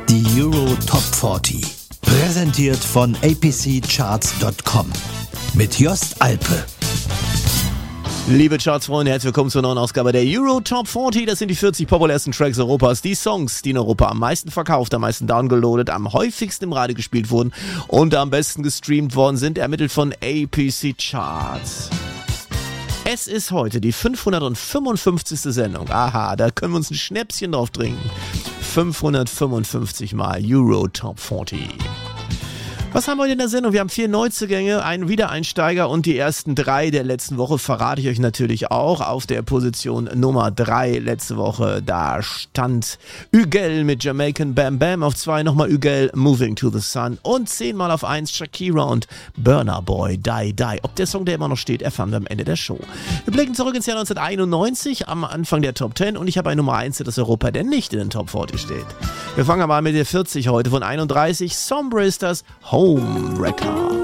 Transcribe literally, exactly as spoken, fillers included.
Die Euro Top vierzig. Präsentiert von a p c charts punkt com. Mit Jost Alpe. Liebe Charts-Freunde, herzlich willkommen zur neuen Ausgabe der Euro Top vierzig. Das sind die vierzig populärsten Tracks Europas. Die Songs, die in Europa am meisten verkauft, am meisten downgeloadet, am häufigsten im Radio gespielt wurden und am besten gestreamt worden sind, ermittelt von A P C Charts. Es ist heute die fünfhundertfünfundfünfzigste Sendung. Aha, da können wir uns ein Schnäpschen drauf trinken. fünfhundertfünfundfünfzig Mal Euro Top vierzig. Was haben wir heute in der Sendung? Wir haben vier Neuzugänge, einen Wiedereinsteiger und die ersten drei der letzten Woche verrate ich euch natürlich auch. Auf der Position Nummer drei letzte Woche, da stand Ügel mit Jamaican Bam Bam. Auf zwei nochmal Ügel, Moving to the Sun. Und zehnmal auf eins Shakira und Burna Boy, Die Die. Ob der Song, der immer noch steht, erfahren wir am Ende der Show. Wir blicken zurück ins Jahr neunzehnhunderteinundneunzig, am Anfang der Top zehn. Und ich habe eine Nummer eins, das Europa, der nicht in den Top vierzig steht. Wir fangen mal mit der vierzig heute von einunddreißig. Sombre ist das Homewrecker.